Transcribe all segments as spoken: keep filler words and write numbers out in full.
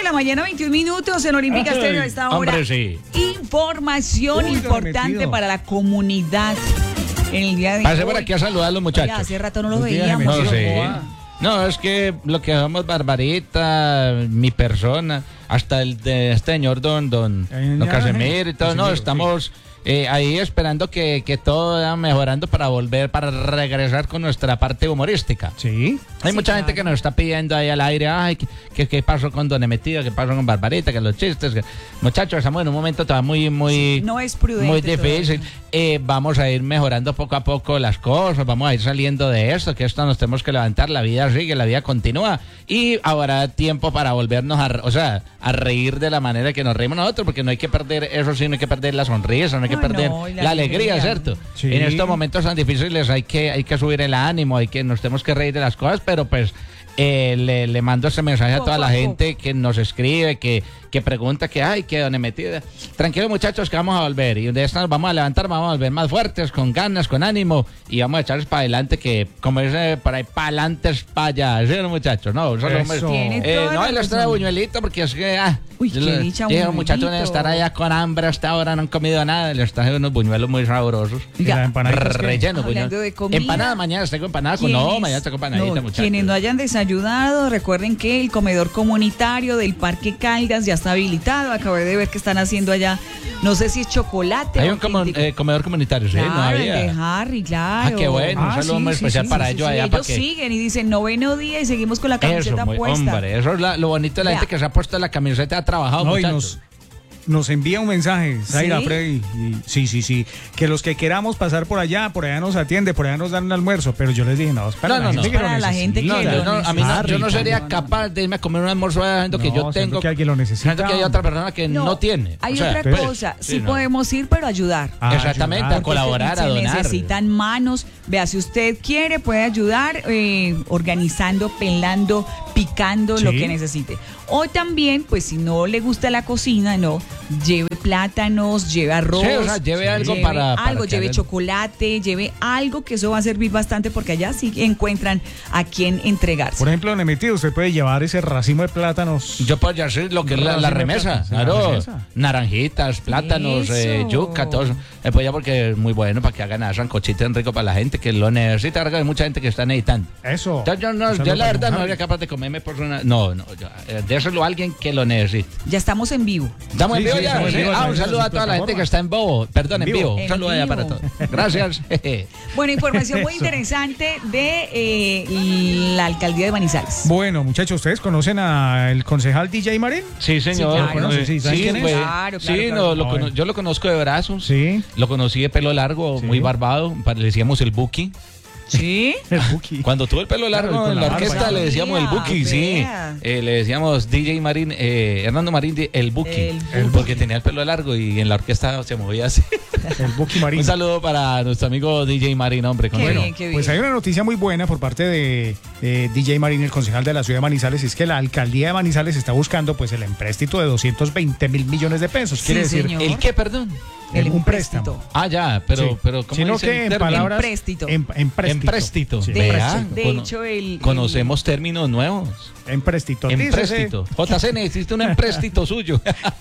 la mañana, veintiún minutos en Olímpica Estéreo a esta hora. Hombre, sí. Información Uy, importante para la comunidad en el día de Pase hoy. por aquí a saludar a los muchachos. Oye, hace rato no los Buen día, veíamos. No Metido, sé. ¿cómo va? No, es que lo que somos Barbarita, mi persona, hasta el de este señor don, don, Ay, don ya, Casemiro y todo, no, Casemiro, estamos eh, ahí esperando que, que todo vaya mejorando para volver, para regresar con nuestra parte humorística. Sí. Hay Sí, mucha claro. gente que nos está pidiendo ahí al aire, ay, ¿qué, qué, qué pasó con Don Emetido? ¿Qué pasó con Barbarita? Que los chistes, que... Muchachos, estamos en un momento todavía muy, muy... No es prudente. Muy difícil. todavía. Eh, vamos a ir mejorando poco a poco las cosas, vamos a ir saliendo de esto, que esto nos tenemos que levantar, la vida sigue, la vida continúa y habrá tiempo para volvernos a, o sea, a reír de la manera que nos reímos nosotros, porque no hay que perder eso, sí, no hay que perder la sonrisa, no hay que No, perder no, y la la alegría, alegría. ¿cierto? Sí. En estos momentos tan difíciles hay que, hay que subir el ánimo, hay que, nos tenemos que reír de las cosas, pero pues eh, le, le mando ese mensaje a Poco toda la a poco. gente que nos escribe, que, que pregunta que, ay, que Don Emetido. Tranquilos muchachos, que vamos a volver. Y de esta nos vamos a levantar, vamos a volver más fuertes, con ganas, con ánimo. Y vamos a echarles para adelante, que como dice por ahí, para adelante es para allá. ¿Sí, no, muchachos? No, solo Eso. Tiene eh, toda no, la él está de razón. buñuelito porque es que. Ah, Uy, yo qué le- dicha, dije, muchachos deben buñuelito. estar allá con hambre hasta ahora, no han comido nada. Les traje unos buñuelos muy sabrosos. ¿Y la empanadita es qué? Rellenos, Hablando buñuelos. de comida, Empanada, mañana tengo empanada con. No, Quienes- mañana tengo empanadita, no, muchachos. Quienes no hayan desayunado, recuerden que el comedor comunitario del Parque Caldas ya está habilitado. Acabé de ver que están haciendo allá, no sé si es chocolate. Hay un como- auténtico. eh, comedor comunitario, sí, Claro, no el había. de Harry, claro. Ah, qué bueno, un Ah, saludo sí, muy sí, especial sí, para Sí, ellos sí, allá. ellos para que... siguen y dicen noveno día y seguimos con la Eso, camiseta muy, puesta. hombre, eso es la- lo bonito de la Vea. gente que se ha puesto la camiseta, ha trabajado, No, y muchachos. nos, nos envía un mensaje, Zaira ¿Sí? Freddy. y- sí, sí, sí. Que los que queramos pasar por allá, por allá nos atiende, por allá nos dan un almuerzo. Pero yo les dije, no, es para No, la no, gente no. que lo Para la gente necesita. que No, lo yo no, a mí no- yo no Harry, sería no, no. capaz de irme a comer un almuerzo sabiendo que No, yo siento tengo. que alguien lo necesita. Siento que hay otra persona que No, no, tiene. Hay O sea, otra pues, cosa, sí, no. podemos ir, pero ayudar. Ah, Exactamente, ayudar. a colaborar, se a donar. necesitan manos. Vea, si usted quiere, puede ayudar eh, organizando, pelando, picando, Sí. lo que necesite. O también, pues si no le gusta la cocina, no, lleve plátanos, lleve arroz. Sí, o sea, lleve algo lleve para- para algo, que lleve hagan- chocolate, lleve algo que eso va a servir bastante porque allá sí encuentran a quien entregarse. Por ejemplo, en Emetido, usted puede llevar ese racimo de plátanos. Yo puedo hacer lo que es la, la remesa, Sí, la claro. remesa. Naranjitas, plátanos, eh, Eso. yuca, todo eso. Eh, pues ya porque es muy bueno para que hagan a sancochito en rico para la gente que lo necesita. Hay mucha gente que está necesitando. Eso. Entonces, yo, no, Un yo saludo la para verdad no Harry. sería capaz de comerme por una... No, no, yo, eh, déselo a alguien que lo necesite. Ya estamos en vivo. ¿Estamos Sí, en vivo sí, ya? estamos en Sí. vivo a Ah, un través de saludo las a toda la gente que plataformas. está en vivo. Perdón, en En vivo. vivo. Un En saludo allá vivo. para todos. Gracias. Bueno, información muy Eso. interesante de eh, la alcaldía de Manizales. Bueno, muchachos, ¿ustedes conocen al concejal D J Marín? Sí, señor. Sí, claro. Lo conoce. Sí, ¿saben quién es? pues, Claro, claro, sí, claro. no, lo Ah, cono- bueno. yo lo conozco de brazos. Sí. Lo conocí de pelo largo, Sí. muy barbado. pa- Le decíamos el Buki. ¿Sí? El Buki. Cuando tuvo el pelo largo Claro, y con en la la barba, orquesta ya. le decíamos el Buki, sí. Vea. Eh, le decíamos D J Marín, eh, Hernando Marín, di- el Buki. El Buki. Porque tenía el pelo largo y en la orquesta se movía así. El Buki Marín. Un saludo para nuestro amigo D J Marín, hombre. con Qué bueno. bien, qué bien. Pues hay una noticia muy buena por parte de eh, D J Marín, el concejal de la ciudad de Manizales, es que la alcaldía de Manizales está buscando pues el empréstito de doscientos veinte mil millones de pesos. Quiere Sí, decir, señor. ¿El qué, perdón? El un empréstito. préstamo. Ah, ya, pero, Sí. pero ¿cómo Sino dice que el en término? palabras... Empréstito. Em- empréstito. Empréstito. Sí. De Vea, hecho- de cono- hecho, el- conocemos términos nuevos. Empréstito. Dícese, Empréstito. J C necesita un empréstito suyo.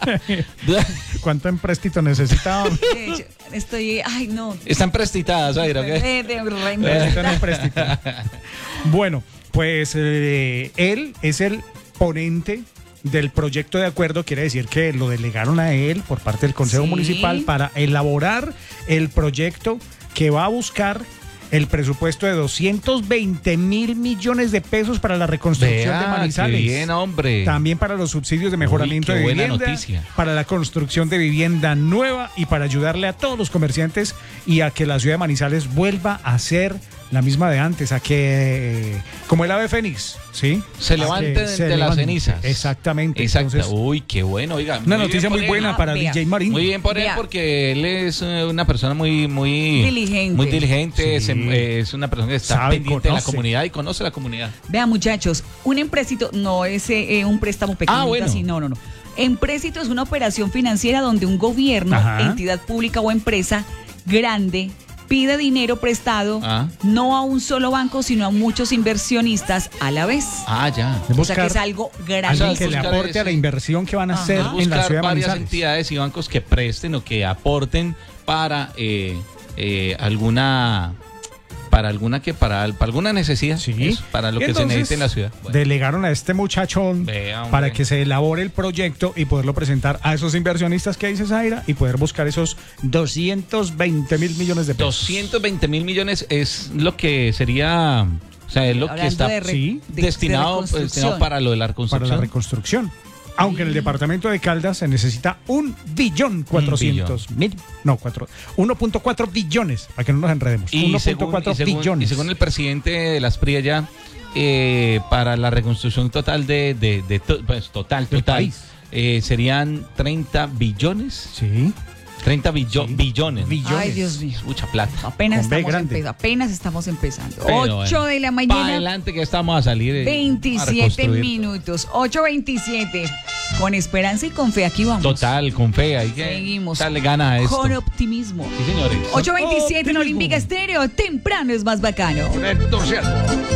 ¿Cuánto empréstito necesitaba? De hecho, estoy, ay no. Están prestitadas, Zaira, ¿ok? De- de- re- Necesita un empréstito. Bueno, pues eh, él es el ponente del proyecto de acuerdo, quiere decir que lo delegaron a él por parte del Consejo Sí. Municipal para elaborar el proyecto que va a buscar el presupuesto de doscientos veinte mil millones de pesos para la reconstrucción de Vea, Manizales. qué bien, hombre. También para los subsidios de mejoramiento Uy, qué de buena vivienda, noticia. para la construcción de vivienda nueva y para ayudarle a todos los comerciantes y a que la ciudad de Manizales vuelva a ser la misma de antes, a que, eh, como el ave fénix, ¿sí? Se A levante que de, se de las levante. cenizas. Exactamente. Exacto. Entonces, Uy, qué bueno, oiga. una muy noticia bien muy por él. buena Ah, para vea. D J Marín. Muy bien por él Vea. porque él es eh, una persona muy muy Diligente. muy diligente, Sí. se- eh, es una persona que está Sabe, pendiente de la conoce. comunidad y conoce la comunidad. Vean, muchachos, un empréstito no es eh, un préstamo pequeño. Ah, bueno. Así, no, no, no. Empréstito es una operación financiera donde un gobierno, Ajá. entidad pública o empresa grande pide dinero prestado Ah. no a un solo banco, sino a muchos inversionistas a la vez. Ah, ya. O sea que es algo grande. alguien que le buscar aporte a la ese- inversión que van a Ajá. hacer en la Buscar ciudad de varias Manizales. entidades y bancos que presten o que aporten para eh, eh, alguna para alguna que para, para alguna necesidad, Sí. eso, para lo Y que se entonces, necesite en la ciudad. Bueno. Delegaron a este muchachón Vea, hombre. para que se elabore el proyecto y poderlo presentar a esos inversionistas que dice Zaira y poder buscar esos doscientos veinte mil millones de pesos. doscientos veinte mil millones es lo que sería, o sea, es lo que Hablando está de re- sí, de- de destinado, reconstrucción. destinado para lo de la para reconstrucción. la reconstrucción. Aunque en el departamento de Caldas se necesita un billón cuatrocientos mil, no, cuatro, uno punto cuatro billones, para que no nos enredemos. Y uno según, punto cuatro y según- billones. y según el presidente de las P R I allá, eh, para la reconstrucción total de, de, de to- pues, total, Del total, país. eh, serían treinta billones, Sí, treinta billo- Sí. billones. Billones. Ay, Dios mío. Mucha plata. Apenas Con B estamos, grande. empe- apenas estamos empezando. Pero ocho bueno, de la Pa' mañana, adelante que estamos a salir. eh, a veintisiete reconstruir. minutos. ocho veintisiete. Con esperanza y con fe, aquí vamos. Total, con fe, hay que Seguimos. darle gana a esto. Con optimismo. Sí, señores. ocho veintisiete en Optimismo. Olímpica Estéreo. Temprano es más bacano. Con entusiasmo.